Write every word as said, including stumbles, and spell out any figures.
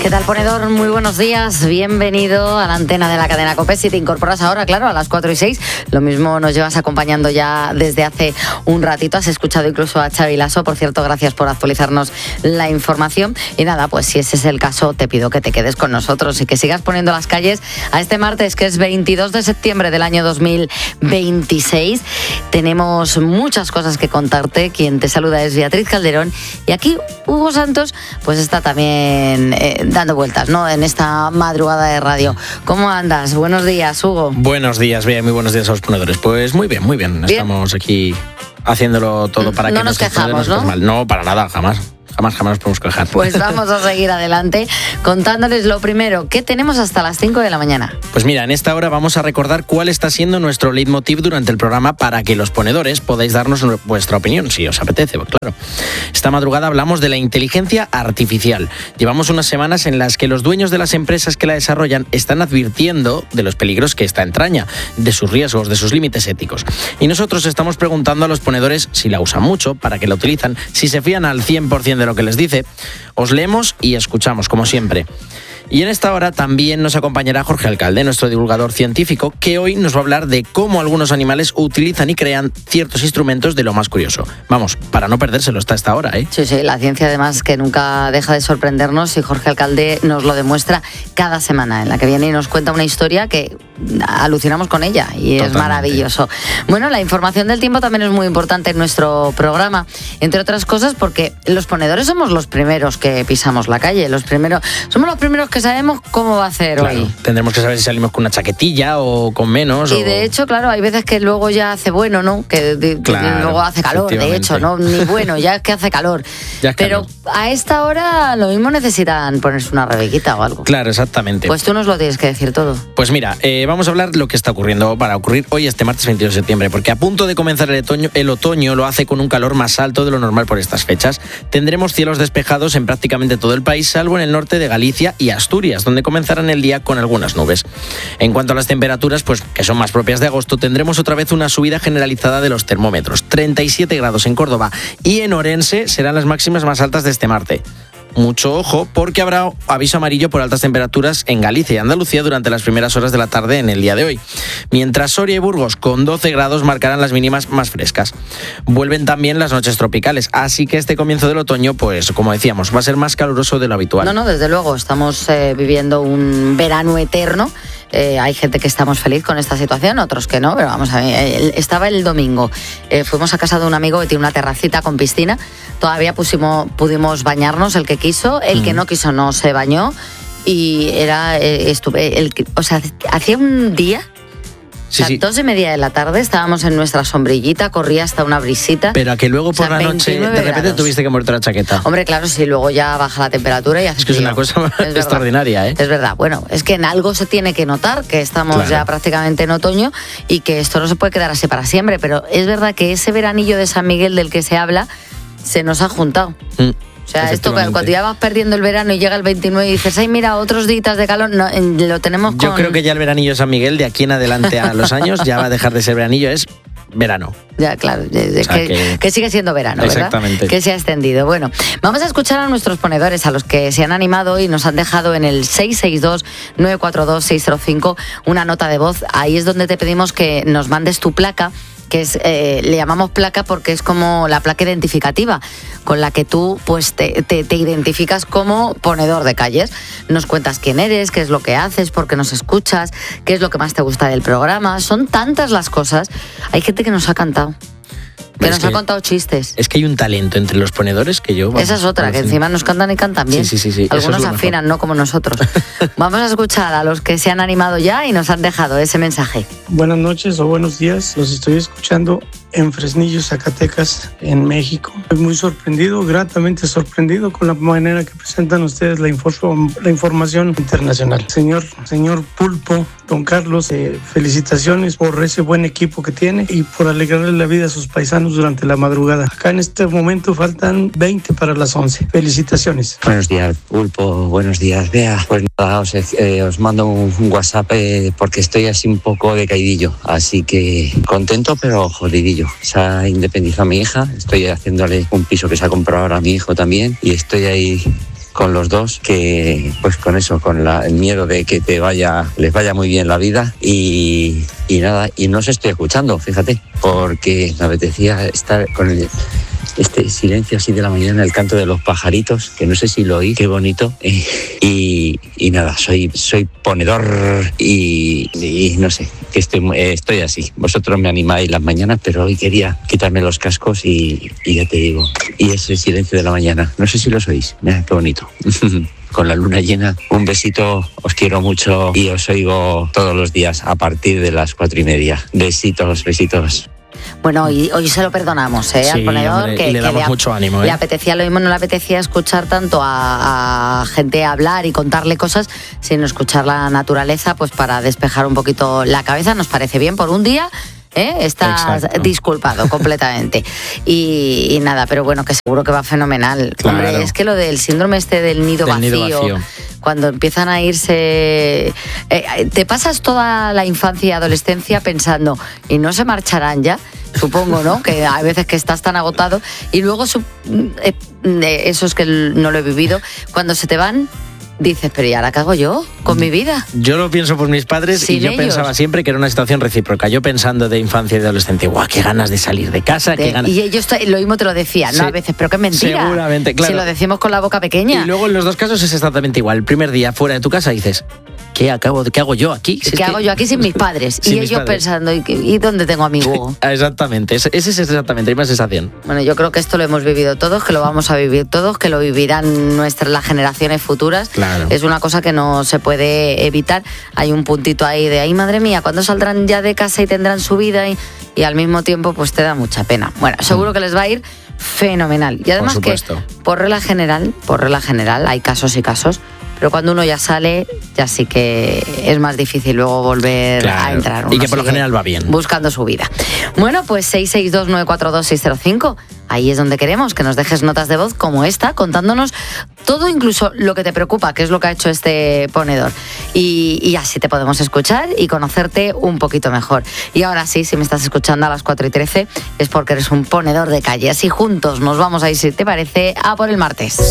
¿Qué tal, ponedor? Muy buenos días, bienvenido a la antena de la cadena COPE. Si te incorporas ahora, claro, a las cuatro y seis, lo mismo nos llevas acompañando ya desde hace un ratito. Has escuchado incluso a Xavi Lasso, por cierto, gracias por actualizarnos la información. Y nada, pues si ese es el caso, te pido que te quedes con nosotros y que sigas poniendo las calles a este martes, que es veintidós de septiembre del año dos mil veintiséis. Tenemos muchas cosas que contarte. Quien te saluda es Beatriz Calderón y aquí Hugo Santos pues está también eh, dando vueltas, ¿no?, en esta madrugada de radio. ¿Cómo andas? Buenos días, Hugo. Buenos días, bien, muy buenos días a los ponedores. Pues muy bien, muy bien. bien. Estamos aquí haciéndolo todo para no que nos quejamos, ¿no? Mal. No, para nada, jamás. Jamás, jamás nos podemos quejar. Pues vamos a seguir adelante contándoles lo primero. ¿Qué tenemos hasta las cinco de la mañana? Pues mira, en esta hora vamos a recordar cuál está siendo nuestro leitmotiv durante el programa para que los ponedores podáis darnos vuestra opinión, si os apetece, pues claro. Esta madrugada hablamos de la inteligencia artificial. Llevamos unas semanas en las que los dueños de las empresas que la desarrollan están advirtiendo de los peligros que esta entraña, de sus riesgos, de sus límites éticos. Y nosotros estamos preguntando a los ponedores si la usan mucho, para qué la utilizan, si se fían al cien por ciento de lo que les dice. Os leemos y escuchamos, como siempre. Y en esta hora también nos acompañará Jorge Alcalde, nuestro divulgador científico, que hoy nos va a hablar de cómo algunos animales utilizan y crean ciertos instrumentos de lo más curioso. Vamos, para no perdérselo hasta esta hora, ¿eh? Sí, sí, la ciencia además que nunca deja de sorprendernos y Jorge Alcalde nos lo demuestra cada semana, en la que viene y nos cuenta una historia que alucinamos con ella y Totalmente. Es maravilloso. Bueno, la información del tiempo también es muy importante en nuestro programa, entre otras cosas porque los ponedores somos los primeros que pisamos la calle, los primeros, somos los primeros que sabemos cómo va a hacer claro, hoy. Tendremos que saber si salimos con una chaquetilla o con menos. Y o... de hecho, claro, hay veces que luego ya hace bueno, ¿no? Que, que claro, luego hace calor, de hecho, ¿no? Ni bueno, ya es que hace calor. Ya es Pero calor. A esta hora lo mismo necesitan ponerse una rebequita o algo. Claro, exactamente. Pues tú nos lo tienes que decir todo. Pues mira, eh, vamos a hablar lo que está ocurriendo para ocurrir hoy, este martes veintidós de septiembre, porque a punto de comenzar el otoño, el otoño lo hace con un calor más alto de lo normal por estas fechas. Tendremos cielos despejados en prácticamente todo el país, salvo en el norte de Galicia y Asturias, donde comenzarán el día con algunas nubes. En cuanto a las temperaturas, pues que son más propias de agosto, tendremos otra vez una subida generalizada de los termómetros. treinta y siete grados en Córdoba y en Orense serán las máximas más altas de este martes. Mucho ojo, porque habrá aviso amarillo por altas temperaturas en Galicia y Andalucía durante las primeras horas de la tarde en el día de hoy. Mientras Soria y Burgos con doce grados marcarán las mínimas más frescas. Vuelven también las noches tropicales, así que este comienzo del otoño, pues como decíamos, va a ser más caluroso de lo habitual. No, no, desde luego, estamos eh, viviendo un verano eterno. Eh, hay gente que estamos feliz con esta situación, otros que no, pero vamos a ver, estaba el domingo, eh, fuimos a casa de un amigo que tiene una terracita con piscina, todavía pusimos, pudimos bañarnos, el que quiso, el mm. que no quiso no se bañó y era, eh, estuve, el, o sea, hacía un día... Sí, o sea, sí. dos y media de la tarde estábamos en nuestra sombrillita, corría hasta una brisita. Pero a que luego por o sea, la noche de repente grados. Tuviste que ponerte la chaqueta. Hombre, claro, sí, luego ya baja la temperatura y hace Es que frío. es una cosa es extraordinaria, ¿eh? Es verdad, bueno, es que en algo se tiene que notar que estamos claro. ya prácticamente en otoño y que esto no se puede quedar así para siempre, pero es verdad que ese veranillo de San Miguel del que se habla se nos ha juntado. Mm. O sea, esto cuando ya vas perdiendo el verano y llega el veintinueve y dices, ay, mira, otros días de calor, no, lo tenemos con... Yo creo que ya el veranillo de San Miguel, de aquí en adelante a los años, ya va a dejar de ser veranillo, es verano. Ya, claro, es o sea, que, que... que sigue siendo verano, ¿verdad? Exactamente. Que se ha extendido. Bueno, vamos a escuchar a nuestros ponedores, a los que se han animado y nos han dejado en el seis seis dos, nueve cuatro dos, seis cero cinco una nota de voz. Ahí es donde te pedimos que nos mandes tu placa, que es, eh, le llamamos placa porque es como la placa identificativa con la que tú pues te, te, te identificas como ponedor de calles. Nos cuentas quién eres, qué es lo que haces, por qué nos escuchas, qué es lo que más te gusta del programa. Son tantas las cosas. Hay gente que nos ha cantado. Que nos que, ha contado chistes. Es que hay un talento entre los ponedores que yo... Vamos, Esa es otra, que encima nos cantan y cantan bien. Sí, sí, sí, sí. Algunos afinan, no como nosotros. Vamos a escuchar a los que se han animado ya y nos han dejado ese mensaje. Buenas noches o buenos días. Los estoy escuchando en Fresnillo, Zacatecas, en México. Estoy muy sorprendido, gratamente sorprendido con la manera que presentan ustedes la, info- la información internacional. Señor, señor Pulpo, don Carlos, eh, felicitaciones por ese buen equipo que tiene y por alegrarle la vida a sus paisanos durante la madrugada. Acá en este momento faltan veinte para las once. Felicitaciones. Buenos días, Pulpo. Buenos días, Bea. Pues nada, os, eh, os mando un, un WhatsApp eh, porque estoy así un poco decaidillo. Así que contento, pero jodidillo. Se ha independizado mi hija. Estoy haciéndole un piso que se ha comprado ahora a mi hijo también. Y estoy ahí con los dos, que pues con eso, con la, el miedo de que te vaya, les vaya muy bien la vida y, y nada, y no os estoy escuchando, fíjate, porque me apetecía estar con el, este silencio así de la mañana, el canto de los pajaritos, que no sé si lo oí, qué bonito, eh, y, y nada, soy, soy ponedor y, y no sé, que estoy, eh, estoy así. Vosotros me animáis las mañanas, pero hoy quería quitarme los cascos y, y ya te digo, y ese silencio de la mañana, no sé si los oís, mira qué bonito. Con la luna llena, un besito, os quiero mucho y os oigo todos los días a partir de las cuatro y media. Besitos, besitos. Bueno, y hoy se lo perdonamos, ¿eh? Sí, al ponedor, hombre, que, y le que damos le, mucho ánimo, ¿eh? Le apetecía lo mismo, no le apetecía escuchar tanto a, a gente hablar y contarle cosas, sino escuchar la naturaleza, pues para despejar un poquito la cabeza. Nos parece bien por un día. ¿Eh? Estás Exacto. disculpado completamente. Y, y nada, pero bueno, que seguro que va fenomenal. Claro. Hombre, es que lo del síndrome este del nido, Del vacío, nido vacío. cuando empiezan a irse... Eh, te pasas toda la infancia y adolescencia pensando, ¿y no se marcharán ya? Supongo, ¿no? Que hay veces que estás tan agotado y luego, su, eh, eh, eso es que no lo he vivido, cuando se te van... Dices, pero ¿y ahora qué hago yo con mi vida? Yo lo pienso por mis padres Sin y yo ellos. pensaba siempre que era una situación recíproca. Yo pensando de infancia y de adolescente, guau, qué ganas de salir de casa, De- qué ganas... y ellos te- lo mismo te lo decían, Sí. ¿no? A veces, pero qué mentira. Seguramente, claro. Si lo decimos con la boca pequeña. Y luego en los dos casos es exactamente igual. El primer día fuera de tu casa dices, ¿qué, acabo, qué hago yo aquí? Si ¿Qué es que- hago yo aquí sin mis padres? Sin y mis ellos padres. pensando, ¿y, qué- ¿y dónde tengo a mi Hugo? Exactamente, ese ese es exactamente la misma sensación. Bueno, yo creo que esto lo hemos vivido todos, que lo vamos a vivir todos, que lo vivirán nuestras las generaciones futuras. Claro. Es una cosa que no se puede evitar. Hay un puntito ahí de, ay, madre mía, ¿cuándo saldrán ya de casa y tendrán su vida? Y, y al mismo tiempo, pues te da mucha pena. Bueno, seguro que les va a ir fenomenal. Y además que, supuesto. por regla general, por regla general, hay casos y casos, pero cuando uno ya sale, ya sí que es más difícil luego volver Claro. a entrar. Y Uno que por lo sigue general va bien. buscando su vida. Bueno, pues seis seis dos nueve cuatro dos seis cero cinco. Ahí es donde queremos que nos dejes notas de voz como esta, contándonos todo, incluso lo que te preocupa, que es lo que ha hecho este ponedor. Y, y así te podemos escuchar y conocerte un poquito mejor. Y ahora sí, si me estás escuchando a las cuatro y trece, es porque eres un ponedor de calle. Así juntos nos vamos a ir, si te parece, a por el martes.